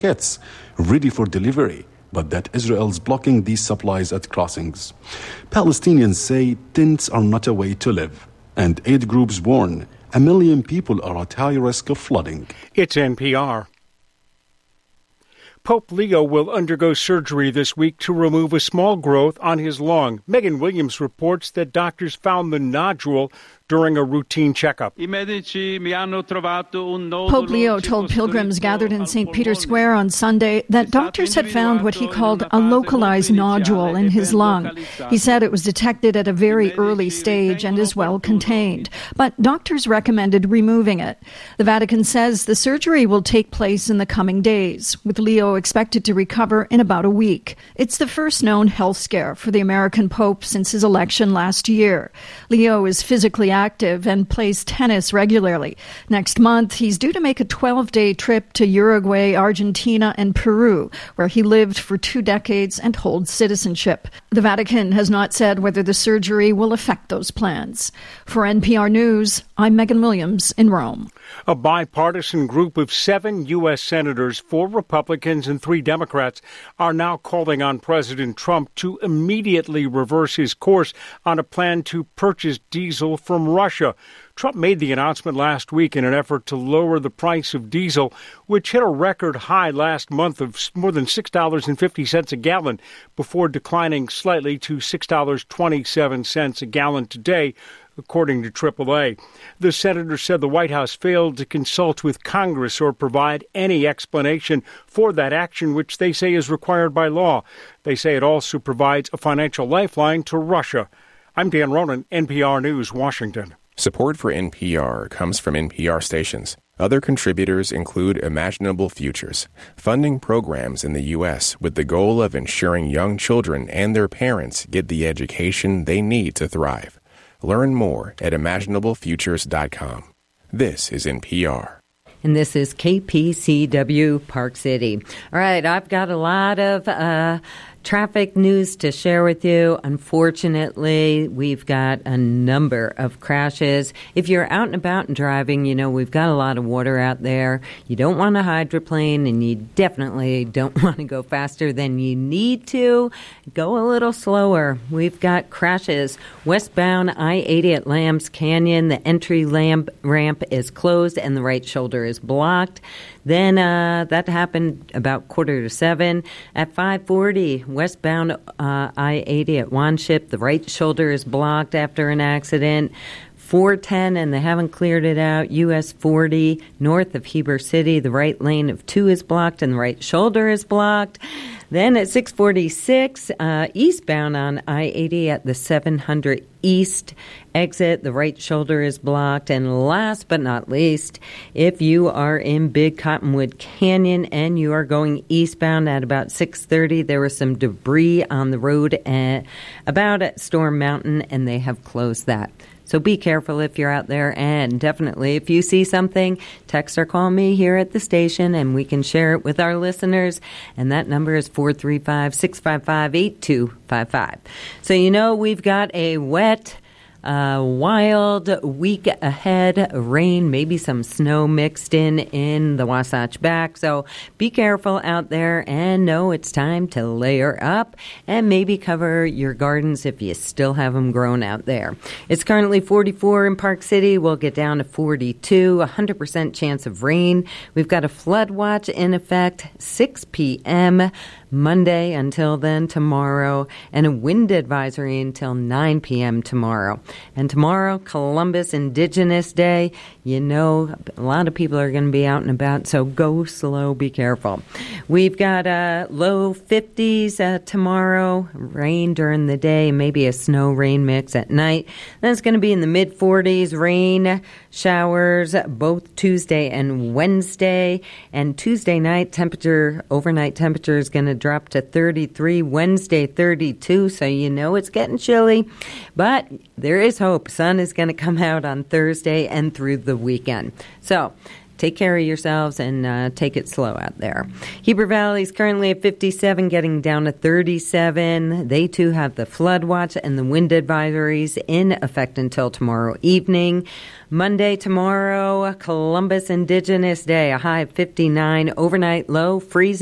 kits ready for delivery, but that Israel's blocking these supplies at crossings. Palestinians say tents are not a way to live, and aid groups warn 1 million people are at high risk of flooding. It's NPR. Pope Leo will undergo surgery this week to remove a small growth on his lung. Megan Williams reports that doctors found the nodule during a routine checkup. Pope Leo told pilgrims gathered in St. Peter's Square on Sunday that doctors had found what he called a localized nodule in his lung. He said it was detected at a very early stage and is well contained, but doctors recommended removing it. The Vatican says the surgery will take place in the coming days, with Leo expected to recover in about a week. It's the first known health scare for the American Pope since his election last year. Leo is physically active and plays tennis regularly. Next month, he's due to make a 12-day trip to Uruguay, Argentina, and Peru, where he lived for 2 decades and holds citizenship. The Vatican has not said whether the surgery will affect those plans. For NPR News, I'm Megan Williams in Rome. A bipartisan group of 7 U.S. senators, 4 Republicans and 3 Democrats, are now calling on President Trump to immediately reverse his course on a plan to purchase diesel from Russia. Trump made the announcement last week in an effort to lower the price of diesel, which hit a record high last month of more than $6.50 a gallon, before declining slightly to $6.27 a gallon today, according to AAA. The senator said the White House failed to consult with Congress or provide any explanation for that action, which they say is required by law. They say it also provides a financial lifeline to Russia. I'm Dan Ronan, NPR News, Washington. Support for NPR comes from NPR stations. Other contributors include Imaginable Futures, funding programs in the U.S. with the goal of ensuring young children and their parents get the education they need to thrive. Learn more at imaginablefutures.com. This is NPR. And this is KPCW Park City. All right, I've got a lot of traffic news to share with you. Unfortunately, we've got a number of crashes. If you're out and about and driving, you know, we've got a lot of water out there. You don't want to hydroplane, and you definitely don't want to go faster than you need to. Go a little slower. We've got crashes. Westbound I-80 at Lambs Canyon, the entry ramp is closed and the right shoulder is blocked. Then that happened about 6:45. At 5:40, westbound I-80 at Wanship, the right shoulder is blocked after an accident. 410, and they haven't cleared it out. US 40 north of Heber City, the right lane of 2 is blocked and the right shoulder is blocked. Then at 6:46, eastbound on I-80 at the 700 East exit, the right shoulder is blocked. And last but not least, if you are in Big Cottonwood Canyon and you are going eastbound at about 6:30, there was some debris on the road about at Storm Mountain, and they have closed that. So be careful if you're out there, and definitely if you see something, text or call me here at the station and we can share it with our listeners. And that number is 435-655-8255. So you know we've got a wet, wild week ahead. Rain, maybe some snow mixed in the Wasatch Back. So be careful out there and know it's time to layer up and maybe cover your gardens if you still have them grown out there. It's currently 44 in Park City. We'll get down to 42, 100% chance of rain. We've got a flood watch in effect 6 p.m. Monday until then tomorrow, and a wind advisory until 9 p.m. tomorrow. And tomorrow, Columbus Indigenous Day. You know, a lot of people are going to be out and about, so go slow, be careful. We've got low 50s tomorrow, rain during the day, maybe a snow-rain mix at night. Then it's going to be in the mid-40s, rain, showers, both Tuesday and Wednesday. And Tuesday night, overnight temperature is going to drop to 33, Wednesday 32, so you know it's getting chilly. But there is hope. Sun is going to come out on Thursday and through the weekend. So take care of yourselves and take it slow out there. Heber Valley is currently at 57, getting down to 37. They too have the flood watch and the wind advisories in effect until tomorrow evening. Monday, tomorrow, Columbus Indigenous Day, a high of 59, overnight low, freezing.